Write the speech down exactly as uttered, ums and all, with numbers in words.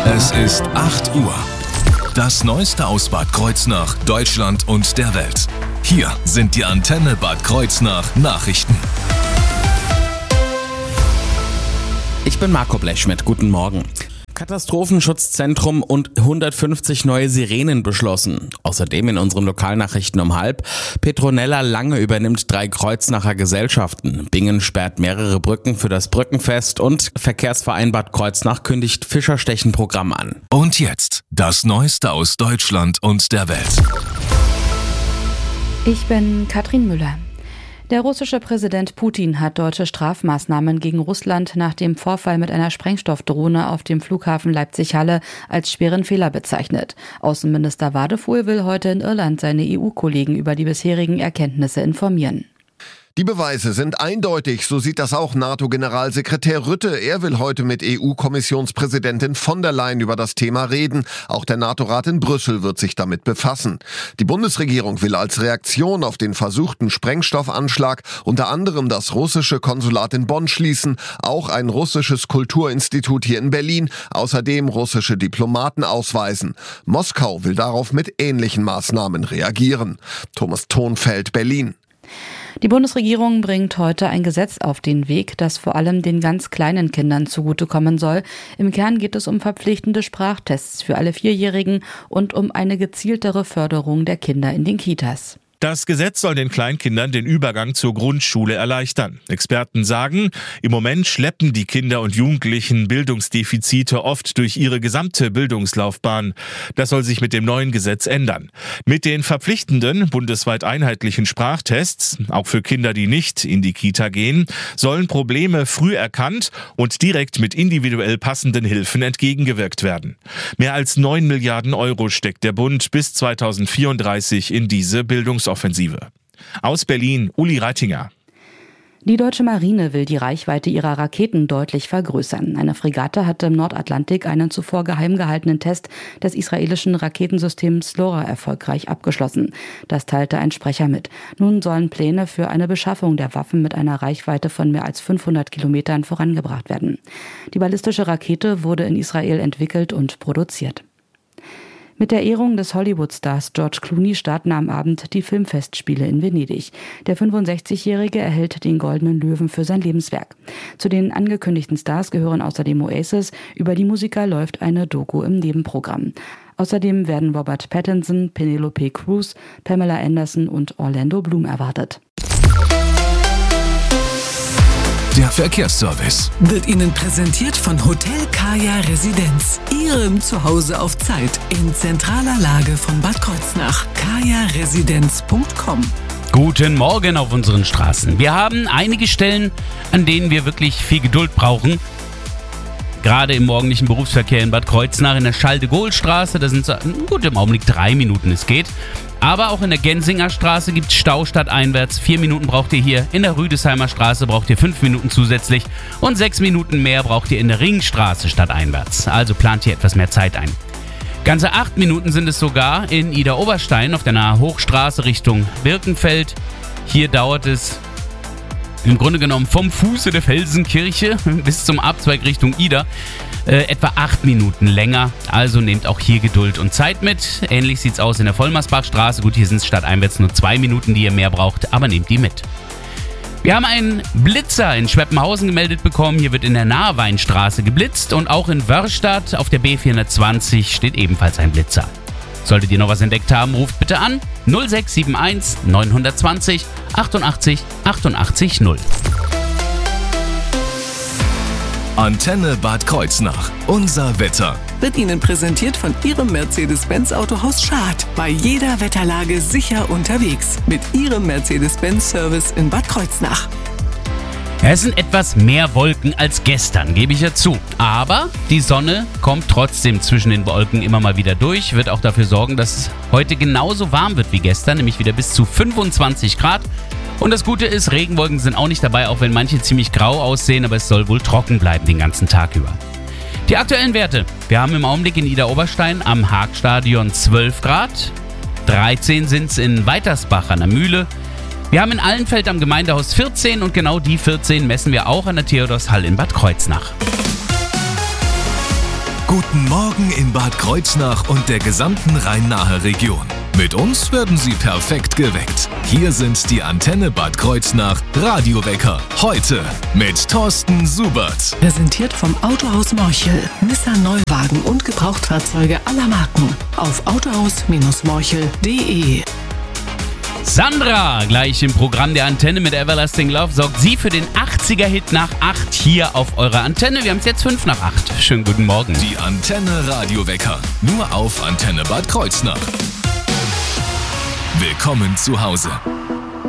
Es ist acht Uhr. Das Neueste aus Bad Kreuznach, Deutschland und der Welt. Hier sind die Antenne Bad Kreuznach Nachrichten. Ich bin Marco Blechschmidt, guten Morgen. Katastrophenschutzzentrum und hundertfünfzig neue Sirenen beschlossen. Außerdem in unseren Lokalnachrichten um halb. Petronella Lange übernimmt drei Kreuznacher Gesellschaften. Bingen sperrt mehrere Brücken für das Brückenfest und Verkehrsverein Bad Kreuznach kündigt Fischerstechenprogramm an. Und jetzt das Neueste aus Deutschland und der Welt. Ich bin Katrin Müller. Der russische Präsident Putin hat deutsche Strafmaßnahmen gegen Russland nach dem Vorfall mit einer Sprengstoffdrohne auf dem Flughafen Leipzig-Halle als schweren Fehler bezeichnet. Außenminister Wadefuhl will heute in Irland seine E U-Kollegen über die bisherigen Erkenntnisse informieren. Die Beweise sind eindeutig, so sieht das auch NATO-Generalsekretär Rutte. Er will heute mit E U-Kommissionspräsidentin von der Leyen über das Thema reden. Auch der NATO-Rat in Brüssel wird sich damit befassen. Die Bundesregierung will als Reaktion auf den versuchten Sprengstoffanschlag unter anderem das russische Konsulat in Bonn schließen, auch ein russisches Kulturinstitut hier in Berlin, außerdem russische Diplomaten ausweisen. Moskau will darauf mit ähnlichen Maßnahmen reagieren. Thomas Thonfeld, Berlin. Die Bundesregierung bringt heute ein Gesetz auf den Weg, das vor allem den ganz kleinen Kindern zugutekommen soll. Im Kern geht es um verpflichtende Sprachtests für alle Vierjährigen und um eine gezieltere Förderung der Kinder in den Kitas. Das Gesetz soll den Kleinkindern den Übergang zur Grundschule erleichtern. Experten sagen, im Moment schleppen die Kinder und Jugendlichen Bildungsdefizite oft durch ihre gesamte Bildungslaufbahn. Das soll sich mit dem neuen Gesetz ändern. Mit den verpflichtenden, bundesweit einheitlichen Sprachtests, auch für Kinder, die nicht in die Kita gehen, sollen Probleme früh erkannt und direkt mit individuell passenden Hilfen entgegengewirkt werden. Mehr als neun Milliarden Euro steckt der Bund bis zweitausendvierunddreißig in diese Bildungsoffensive. Aus Berlin, Uli Reitinger. Die deutsche Marine will die Reichweite ihrer Raketen deutlich vergrößern. Eine Fregatte hatte im Nordatlantik einen zuvor geheim gehaltenen Test des israelischen Raketensystems LoRa erfolgreich abgeschlossen. Das teilte ein Sprecher mit. Nun sollen Pläne für eine Beschaffung der Waffen mit einer Reichweite von mehr als fünfhundert Kilometern vorangebracht werden. Die ballistische Rakete wurde in Israel entwickelt und produziert. Mit der Ehrung des Hollywood-Stars George Clooney starten am Abend die Filmfestspiele in Venedig. Der fünfundsechzigjährige erhält den Goldenen Löwen für sein Lebenswerk. Zu den angekündigten Stars gehören außerdem Oasis. Über die Musiker läuft eine Doku im Nebenprogramm. Außerdem werden Robert Pattinson, Penelope Cruz, Pamela Anderson und Orlando Bloom erwartet. Der Verkehrsservice wird Ihnen präsentiert von Hotel Kaya Residenz. Ihrem Zuhause auf Zeit in zentraler Lage von Bad Kreuznach. kaya residenz punkt com. Guten Morgen auf unseren Straßen. Wir haben einige Stellen, an denen wir wirklich viel Geduld brauchen. Gerade im morgendlichen Berufsverkehr in Bad Kreuznach in der Charles-de-Gaulle-Straße, da sind es gut im Augenblick drei Minuten, es geht. Aber auch in der Gensinger Straße gibt es Stau stadteinwärts. Vier Minuten braucht ihr hier. In der Rüdesheimer Straße braucht ihr fünf Minuten zusätzlich. Und sechs Minuten mehr braucht ihr in der Ringstraße stadteinwärts. Also plant hier etwas mehr Zeit ein. Ganze acht Minuten sind es sogar in Idar-Oberstein auf der Nahe Hochstraße Richtung Birkenfeld. Hier dauert es im Grunde genommen vom Fuße der Felsenkirche bis zum Abzweig Richtung Ida äh, etwa acht Minuten länger. Also nehmt auch hier Geduld und Zeit mit. Ähnlich sieht es aus in der Vollmersbachstraße. Gut, hier sind es stadteinwärts nur zwei Minuten, die ihr mehr braucht, aber nehmt die mit. Wir haben einen Blitzer in Schweppenhausen gemeldet bekommen. Hier wird in der Nahweinstraße geblitzt und auch in Wörrstadt auf der B vierhundertzwanzig steht ebenfalls ein Blitzer. Solltet ihr noch was entdeckt haben, ruft bitte an null sechs sieben eins neun zwei null achtundachtzig achtundachtzig null. Antenne Bad Kreuznach. Unser Wetter wird Ihnen präsentiert von Ihrem Mercedes-Benz Autohaus Schad. Bei jeder Wetterlage sicher unterwegs. Mit Ihrem Mercedes-Benz-Service in Bad Kreuznach. Ja, es sind etwas mehr Wolken als gestern, gebe ich ja zu. Aber die Sonne kommt trotzdem zwischen den Wolken immer mal wieder durch. Wird auch dafür sorgen, dass es heute genauso warm wird wie gestern, nämlich wieder bis zu fünfundzwanzig Grad. Und das Gute ist, Regenwolken sind auch nicht dabei, auch wenn manche ziemlich grau aussehen, aber es soll wohl trocken bleiben den ganzen Tag über. Die aktuellen Werte. Wir haben im Augenblick in Idar-Oberstein am Haagstadion zwölf Grad. dreizehn sind es in Weitersbach an der Mühle. Wir haben in Allenfeld am Gemeindehaus vierzehn und genau die vierzehn messen wir auch an der Theodorshall in Bad Kreuznach. Guten Morgen in Bad Kreuznach und der gesamten Rhein-Nahe-Region. Mit uns werden Sie perfekt geweckt. Hier sind die Antenne Bad Kreuznach Radiowecker. Heute mit Thorsten Subert. Präsentiert vom Autohaus Morchel. Nissan Neuwagen und Gebrauchtfahrzeuge aller Marken. Auf autohaus Morchel punkt de. Sandra, gleich im Programm der Antenne mit Everlasting Love, sorgt sie für den achtziger-Hit nach acht hier auf eurer Antenne. Wir haben es jetzt fünf nach acht. Schönen guten Morgen. Die Antenne Radiowecker. Nur auf Antenne Bad Kreuznach. Willkommen zu Hause.